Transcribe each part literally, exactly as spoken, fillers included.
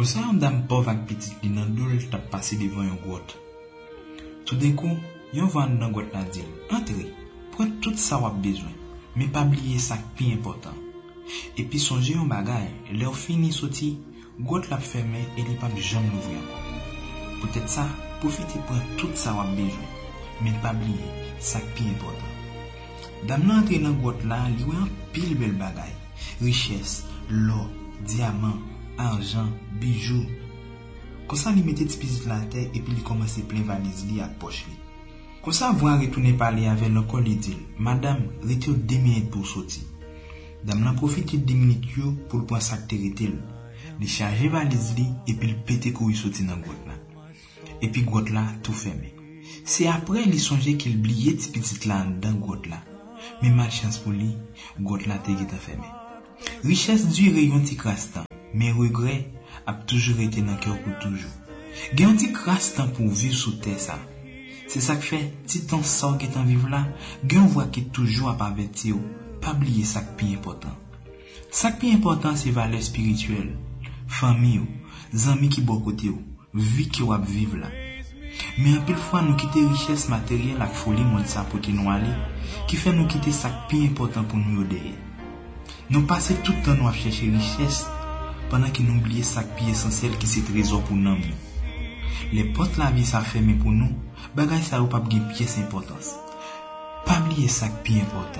Comme ça, une dame pauvre avec petite li nan doule t'a passé devant une grotte. Tout d'un coup, yon vend dans grotte la dit, entrez, prenez tout ça ou besoin, mais pas oublier ça qui est important. Et puis songez un bagay, leur fini sorti, grotte la fermé et li pas jamais l'ouvrir encore. Peut-être ça, profitez prendre tout ça ou besoin, mais pas oublier ça qui est important. Dame nan entre dans grotte là, li wè un pile bel bagay, richesse, l'or, diamant, argent, bijoux. Comme ça, il mettait petit la terre et puis il commençait plein valise li ak poche li. Comme ça, vous retourner parler avec l'encore li dit, madame, rete deux minutes pour sortir. Dame nan profite deux minutes yo pour prendre sac terretel. Il charge valise li et puis il pète couille sorti dans grotte là. Et puis grotte là tout fermé. C'est après il songe qu'il oubliait petit là dans grotte là. Mais malchance pour lui, grotte là te gita fermé. Richesse dure yon ti krastan, mais regret a toujours été dans cœur pour toujours. Gen ti krastan pour vivre sous terre ça. C'est ça que fait ti temps ça qui est en vivre là, gen voit qui toujours a pas averti ou, pas oublier ça qui est important. Ça qui est important c'est valeur spirituelle, famille ou, amis qui bon côté ou, vie qui ou vivre là. Mais un peu de fois nous quitter richesse matérielle avec folie monde ça pour nous aller, qui fait nous quitter ça qui est important pour nous derrière. Nous passons tout le temps à chercher richesse pendant que nous oublions ça qui est essentiel qui c'est trésor pour nous. Les portes la vie ça fermé pour nous, bagay ça ou pas gagner pièce importance. Pas oublier ça qui est important.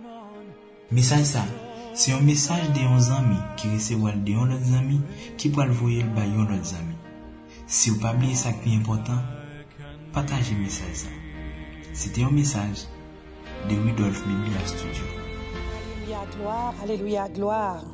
Message ça, c'est un message de onze amis qui recevoir de un autre ami qui va le voyer le bail un autre ami. Si vous pas oublier ça qui est important, partagez le message ça. C'était un message de Rudolph Biblia Studio. Alléluia, gloire, alléluia, gloire.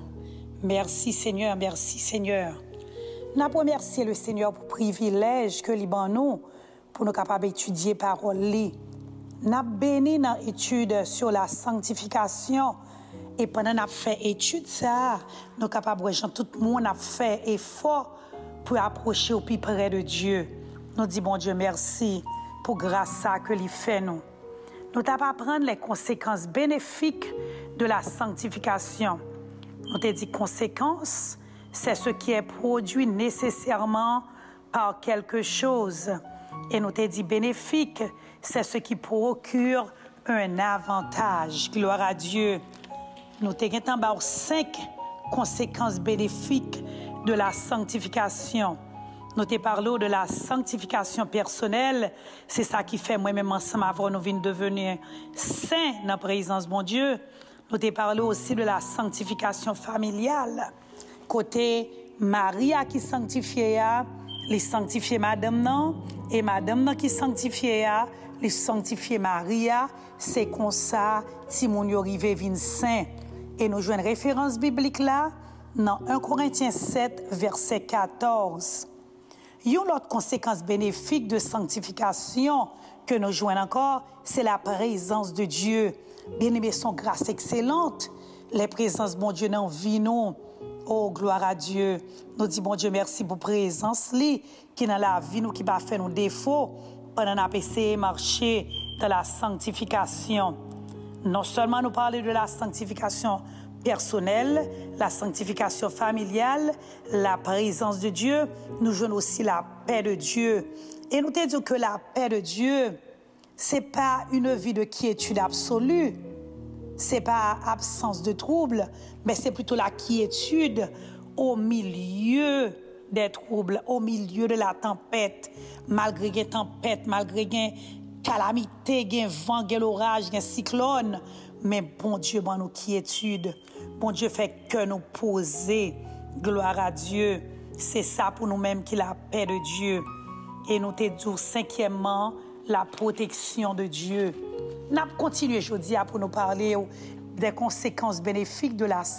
Merci Seigneur, merci Seigneur. Nous remercions le Seigneur pour le privilège que nous nous pour nous capables d'étudier parole. Nous avons béni dans l'étude sur la sanctification. Et pendant que nous fait étude ça, nous sommes capables de tout le monde a fait effort pour approcher au plus près de Dieu. Nous disons bon Dieu merci pour grâce à que lui fait nous. Nous t'avons apprendre les conséquences bénéfiques de la sanctification. Nous t'avons dit conséquences, c'est ce qui est produit nécessairement par quelque chose. Et nous t'avons dit bénéfique, c'est ce qui procure un avantage. Gloire à Dieu. Nous t'avons cinq conséquences bénéfiques de la sanctification. Nous te parlons de la sanctification personnelle. C'est ça qui fait moi-même ensemble avant nous venir devenir saints dans la présence de mon Dieu. Nous te parlons aussi de la sanctification familiale. Côté Maria qui sanctifiait, les sanctifier madame non, et madame non qui sanctifiait, les sanctifier Maria. C'est comme ça, Timon yo rive vin saint. Et nous jouons une référence biblique là, dans un Corinthiens sept, verset quatorze. Une autre conséquence bénéfique de sanctification que nous jouons encore, c'est la présence de Dieu. Bien aimé, son grâce excellente, les présences de mon Dieu dans vie nous. Oh, gloire à Dieu. Nous disons, bon Dieu, merci pour la présence li, qui dans la vie nous, qui va faire nos défauts, pendant qu'on a essayé de marcher dans la sanctification. Non seulement nous parler de la sanctification personnelle, la sanctification familiale, la présence de Dieu, nous jouons aussi la paix de Dieu. Et nous te disons que la paix de Dieu, ce n'est pas une vie de quiétude absolue, ce n'est pas absence de trouble, mais c'est plutôt la quiétude au milieu des troubles, au milieu de la tempête, malgré les tempêtes, malgré les calamités, les vents, les orages, les cyclones. Mais bon Dieu, bon nous quiétude. Bon Dieu fait que nous poser. Gloire à Dieu. C'est ça pour nous-mêmes qui est la paix de Dieu. Et nous te disons cinquièmement, la protection de Dieu. Nous allons continuer aujourd'hui pour nous parler des conséquences bénéfiques de la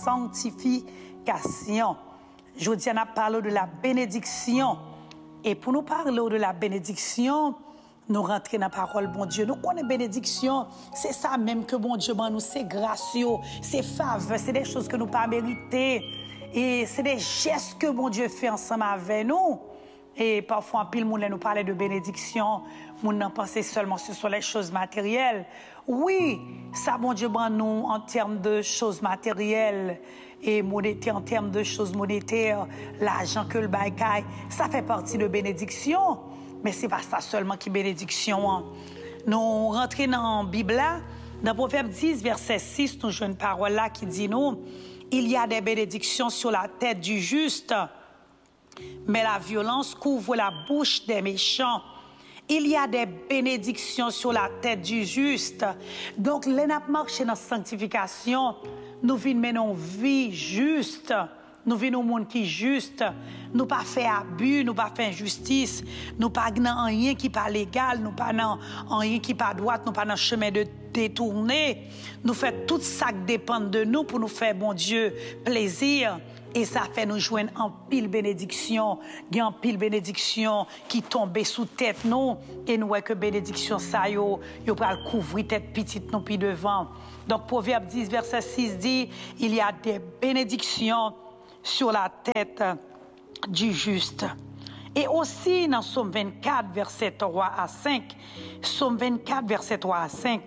sanctification. Aujourd'hui, on a parlé de la bénédiction. Et pour nous parler de la bénédiction, nous rentrons dans la parole, bon Dieu. Nous connaissons la bénédiction. C'est ça même que bon Dieu, bon, nous, c'est gracieux, c'est faveur, c'est des choses que nous ne pas mériter. Et c'est des gestes que bon Dieu fait ensemble avec nous. Et parfois, en pile, monde nous parle de bénédiction. Nous n'en pensons seulement ce sont les choses matérielles. Oui, ça, bon Dieu, bon nous, en termes de choses matérielles. et monétaire, en termes de choses monétaires, l'argent que le bagaille, ça fait partie de bénédiction. Mais ce n'est pas ça seulement qui est bénédiction. Hein. Nous rentrons dans la Bible, là, dans Proverbe dix, verset six, nous jouons une parole là qui dit nous, il y a des bénédictions sur la tête du juste, mais la violence couvre la bouche des méchants. Il y a des bénédictions sur la tête du juste. Donc, les n'a marché dans la sanctification, nous vivons une vie juste. Nous vivons un monde qui est juste. Nous pas fait abus, nous pas fait injustice. Nous pas dans rien qui pas légal, nous pas dans rien qui pas droit, nous pas dans chemin de détourné. Nous faisons tout ça qui dépend de nous pour nous faire, bon Dieu, plaisir. Et ça fait nous joindre en pile bénédiction. Il y a en pile bénédiction qui tombe sous tête nous. Et nous voyons que bénédiction ça, yo, yo pral couvrir tête petite nous puis devant. Donc Proverbe dix, verset six dit, il y a des bénédictions sur la tête du juste. Et aussi dans Psaume vingt-quatre, verset trois à cinq, Psaume vingt-quatre, verset trois à cinq,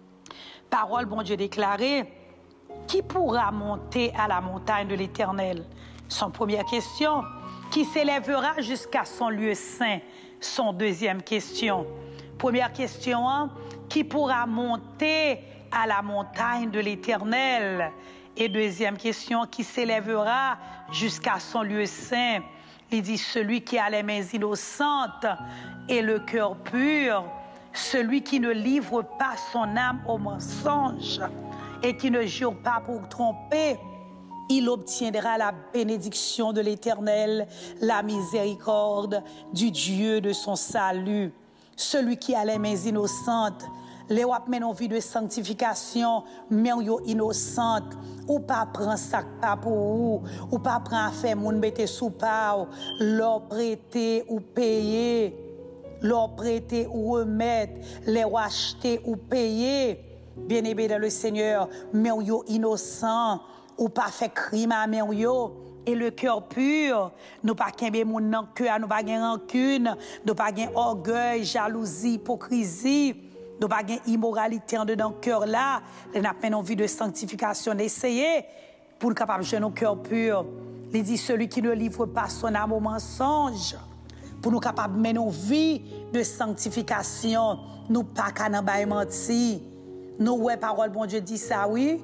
parole, bon Dieu, déclarée, qui pourra monter à la montagne de l'Éternel? Son première question. Qui s'élèvera jusqu'à son lieu saint? Son deuxième question. Première question, hein? Qui pourra monter à la montagne de l'Éternel? Et deuxième question, qui s'élèvera jusqu'à son lieu saint? Il dit, celui qui a les mains innocentes et le cœur pur, celui qui ne livre pas son âme au mensonge et qui ne jure pas pour tromper, il obtiendra la bénédiction de l'Éternel, la miséricorde du Dieu de son salut. Celui qui a les mains innocentes, les wap men en vie de sanctification, mais yo innocente, ou pas prendre sac pas pour ou, ou pas prendre affaire moun mette sous pa, leur prêter ou payer, leur prêter ou remettre, les acheter ou payer. Bien-aimé dans le Seigneur, mais yo innocent, ou pas fait crime à men yo. Et le cœur pur, nous pas kembe moun nan cœur, nous pas gen rancune, nous pas gen orgueil, jalousie, hypocrisie, nous pas gen immoralité en dedans cœur là, nous avons une vie de sanctification, d'essayer pour nous capable de nos cœur pur. Il dit celui qui ne livre pas son âme au mensonge, pour nous capable de mener une vie de sanctification, nous pas qu'à bay menti. Nous ouais parole bon Dieu dit ça oui.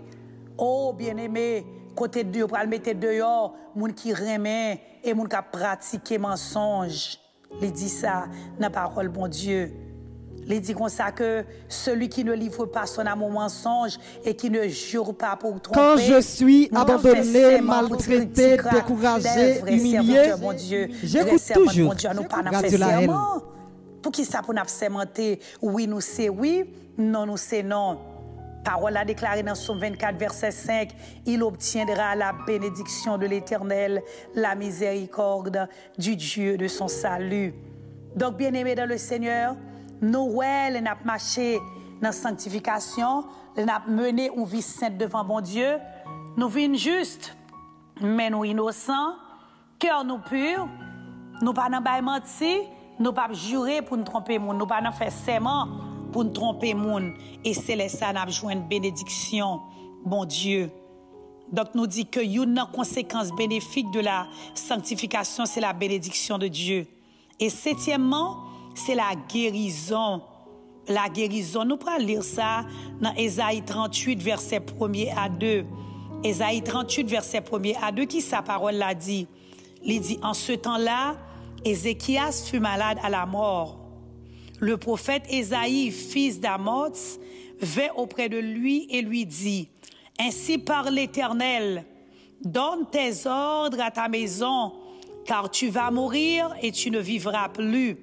Oh bien-aimé, côté de Dieu pour le mettre dehors, moun qui remet et moun qui pratique mensonge. Il dit ça dans parole bon Dieu. Il dit comme ça que celui qui ne livre pas son âme au mensonge et qui ne jure pas pour tromper. Quand je suis abandonné, maltraité, découragé, humilié, j'écoute toujours. Radio La Haine. Pour qui ça pour nous sémenter? Oui, nous c'est oui, non, nous c'est non. Parole a déclaré dans Psaume vingt-quatre, verset cinq, il obtiendra la bénédiction de l'Éternel, la miséricorde du Dieu de son salut. Donc, bien-aimés dans le Seigneur, nous, ouais, nous avons marché dans la sanctification, nous avons mené une vie sainte devant bon Dieu, nous vivons justes, mais nous innocents, cœur nous pur, nous pas dans bail menti, nous pas jurer pour nous tromper moun, nous pas dans faire serment pour nous tromper moun, et c'est là ça nous avons une bénédiction, bon Dieu. Donc nous dit que une conséquence bénéfique de la sanctification, c'est la bénédiction de Dieu. Et septièmement, c'est la guérison. La guérison, nous pourrons lire ça dans Ésaïe trente-huit, verset premier à deux. Ésaïe trente-huit, verset premier à deux, qui sa parole l'a dit. Il dit, en ce temps-là, Ézéchias fut malade à la mort. Le prophète Ésaïe, fils d'Amoz, vint auprès de lui et lui dit, ainsi parle l'Éternel, donne tes ordres à ta maison, car tu vas mourir et tu ne vivras plus.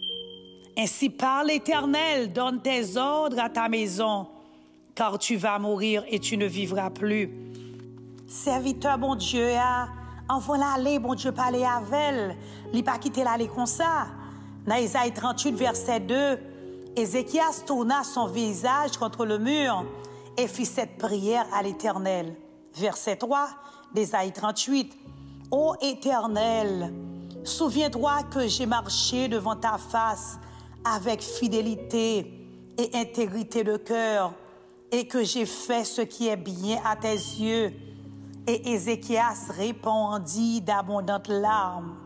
Ainsi parle l'Éternel, donne tes ordres à ta maison, car tu vas mourir et tu ne vivras plus. Serviteur, bon Dieu, envoie l'aller, bon Dieu, parler avec elle. Il pas quitter l'aller comme ça. Dans Ésaïe trente-huit, verset deux, Ézéchias tourna son visage contre le mur et fit cette prière à l'Éternel. Verset trois d'Ésaïe trente-huit. Ô Éternel, souviens-toi que j'ai marché devant ta face avec fidélité et intégrité de cœur, et que j'ai fait ce qui est bien à tes yeux, Et Ézéchias répondit d'abondantes larmes.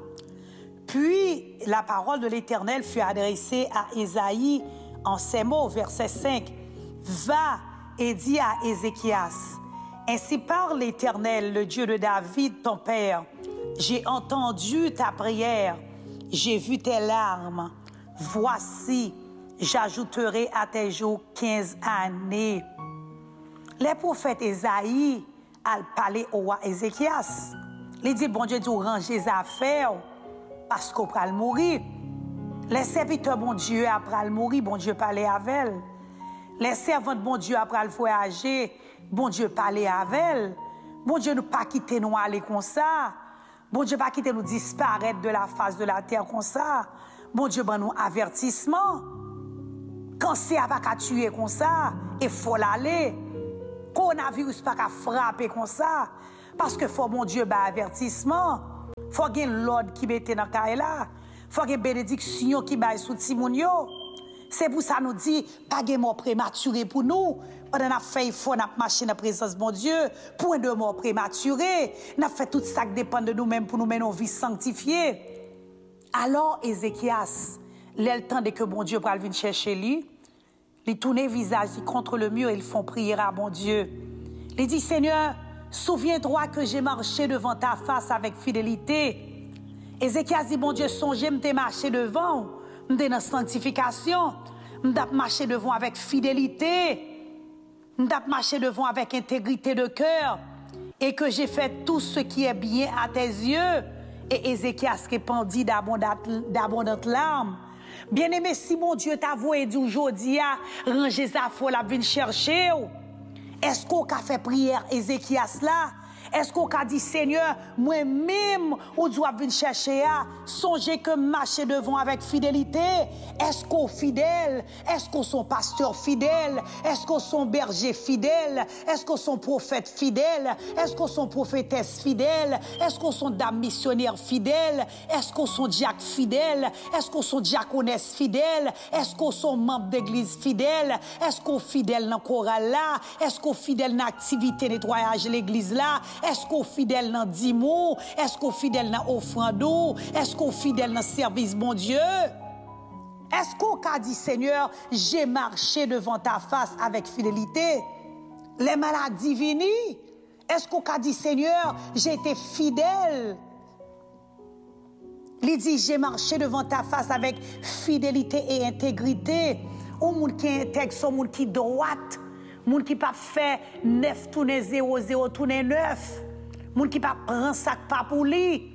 Puis la parole de l'Éternel fut adressée à Ésaïe en ces mots, verset cinq. Va et dis à Ézéchias, ainsi parle l'Éternel, le Dieu de David, ton père. J'ai entendu ta prière, j'ai vu tes larmes. Voici, j'ajouterai à tes jours quinze années. Les prophètes Ésaïe a parlé au roi Ézéchias. Il dit, bon Dieu, tu ranges les affaires parce qu'on va mourir. Les serviteurs, bon Dieu, après mourir, bon Dieu, parler avec elle. Les servantes, bon Dieu, après le voyager, bon Dieu, parler avec elle. Bon Dieu, nous pas quitter nous aller comme ça. Bon Dieu, pas quitter nous disparaître de la face de la terre comme ça. Bon Dieu, ben nous avertissement. Quand c'est pas qu'à tuer comme ça, il faut l'aller. Coronavirus pas qu'à frapper comme ça. Parce que faut, mon Dieu, ben avertissement. Faut qu'il y ait l'ordre qui mette dans le là. Faut qu'il y ait bénédiction qui baille sous Timonio. C'est pour ça nous dit, pas de mort prématuré pour nous. On a fait, il faut marcher dans la présence de mon Dieu. Point de mort prématuré. On a fait tout ça qui dépend de nous-mêmes pour nous mener nos vies sanctifiées. Alors, Ézéchias, le temps de que bon Dieu va venir chercher lui, il tourne le visage contre le mur et ils font prière à bon Dieu. Il dit, Seigneur, souviens-toi que j'ai marché devant ta face avec fidélité. Ézéchias dit, bon Dieu, songez, m'te marché devant, m'te dans sanctification, m'te marché devant avec fidélité, m'te marché devant avec intégrité de cœur, et que j'ai fait tout ce qui est bien à tes yeux. Et Ézéchias répondit d'abondantes larmes. Bien-aimé, si mon Dieu t'a voué dit aujourd'hui, ranger sa foi, la venir chercher. Est-ce qu'on a fait prière Ézéchias là? Est-ce qu'on a dit, Seigneur, moi-même, on doit venir chercher à songer que marcher devant avec fidélité? Est-ce qu'on est fidèle? Est-ce qu'on sont pasteur fidèle? Est-ce qu'on sont berger fidèle? Est-ce qu'on sont prophète fidèle? Est-ce qu'on sont prophétesse fidèle? Est-ce qu'on sont dames missionnaires fidèles? Est-ce qu'on sont diacres fidèles? Est-ce qu'on sont diaconesses fidèles? Est-ce qu'on sont membres d'église fidèles? Est-ce qu'on est fidèle dans le choral là? Est-ce qu'on est fidèle dans l'activité nettoyage de l'église là? Est-ce qu'on est fidèle dans dix mots? Est-ce qu'on est fidèle dans offrande? Est-ce qu'on est fidèle dans service, bon Dieu? Est-ce qu'on a dit, Seigneur, j'ai marché devant ta face avec fidélité? Les maladies viennent. Est-ce qu'on a dit, Seigneur, j'ai été fidèle? Il dit, j'ai marché devant ta face avec fidélité et intégrité. Au monde qui est intègre, au monde qui est droite. Moun qui pas fait neuf tourner zéro zéro tourner neuf. Moun qui pas prend sac pas pour lui.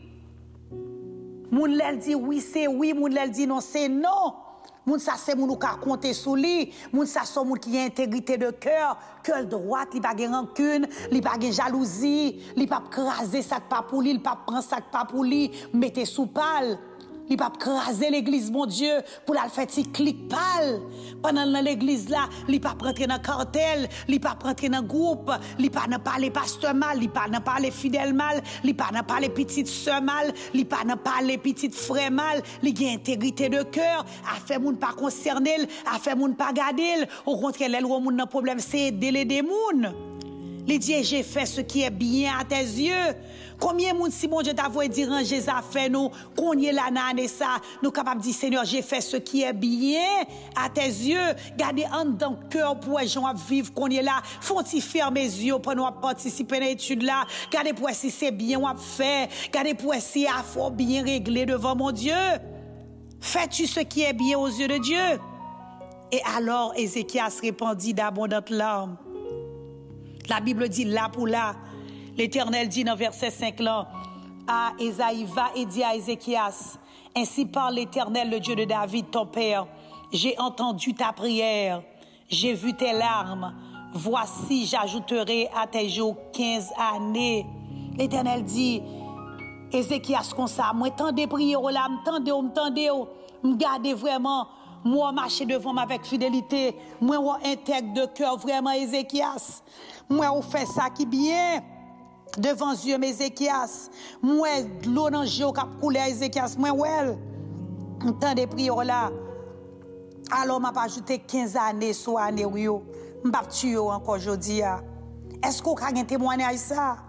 Moun l'elle dit oui c'est oui, moun l'elle dit non c'est non. Moun ça c'est moun qui a compter sur lui. Moun ça c'est moun qui a intégrité de cœur, cœur droite, il pas de rancune, il pas de jalousie, il pas craser sac pas pour lui, il pas prend sac pas pour lui, mettez sous pal. Il pas craser l'église, mon Dieu, pour la faire petit clic pâle. Pendant l'église là, il pas rentrer dans cartel, il pas rentrer dans groupe, il pas ne parler pasteur mal, il pas ne parler fidèle mal, il pas ne parler petite sœur mal, il pas ne parler petite frère mal, il a intégrité de cœur, a fait moun pas concerné, a fait moun pas garder, au contraire les moun nan problème c'est aider les démons. Il dit j'ai fait ce qui est bien à tes yeux. Combien de monde si mon Dieu t'a voulu dire ranger les affaires nous, qu'on y est là dans ça, nous capables de dire Seigneur, j'ai fait ce qui est bien à tes yeux. Gardez en dans cœur pour les gens vivre qu'on y est là. Faut-il fermer les yeux pour nous participer à l'étude là. Gardez pour si c'est bien on fait. Gardez pour si à faut bien régler devant mon Dieu. Fais-tu ce qui est bien aux yeux de Dieu? Et alors Ézéchias répondit d'abondantes larmes. La Bible dit là pour là. L'Éternel dit dans verset cinq là, à Ésaïe, va et dit à Ézéchias, ainsi parle l'Éternel, le Dieu de David, ton père, j'ai entendu ta prière, j'ai vu tes larmes, voici j'ajouterai à tes jours quinze années. L'Éternel dit, Ézéchias comme ça, moi tendez prière là, m'tendez, m'tendez, m'gardez vraiment, moi marcher devant moi avec fidélité, moi intègre de cœur vraiment Ézéchias, moi on fait ça qui bien. Devant Dieu, Ézéchias, moi, l'eau dans le cap coulé Ézéchias, moi, ouais, tant de prières là. Alors, m'a pas ajouté quinze années sur année, oui, m'a tué encore aujourd'hui. Est-ce qu'on a un témoignage ça?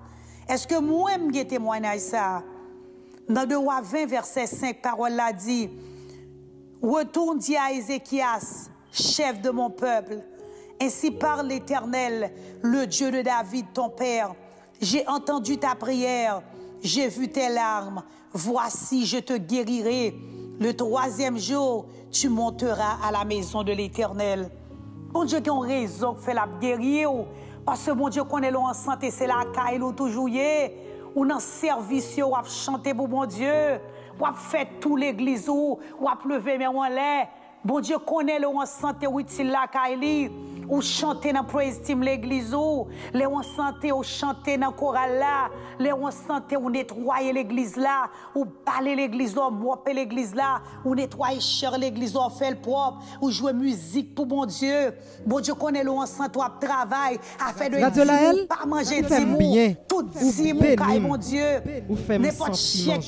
Est-ce que moi-même j'ai témoigné ça? Dans deux Rois vingt, verset cinq, parole l'a dit, retourne, dis à Ézéchias, chef de mon peuple, ainsi parle l'Éternel, le Dieu de David, ton père. J'ai entendu ta prière, j'ai vu tes larmes. Voici, je te guérirai. Le troisième jour, tu monteras à la maison de l'Éternel. Bon Dieu qui a raison de faire la guérir. Parce que bon Dieu connaît l'eau en santé, c'est la caille ou toujours ou dans service ou à chanter pour bon Dieu, ou à faire tout l'église ou à lever mais en l'air. Bon Dieu connaît l'eau en santé ou il la caille ou chanter dans praise team l'église ou les en santé ou chanter dans chorale là, les en santé ou nettoyer l'église là, ou balayer l'église là, mopper l'église là, ou nettoyer cher l'église là, faire le propre, ou jouer musique pour bon Dieu. Bon Dieu connaît l'eau en santé ou travail, à faire de Dieu pas manger bien, tout dimou, bon Dieu, n'importe chèque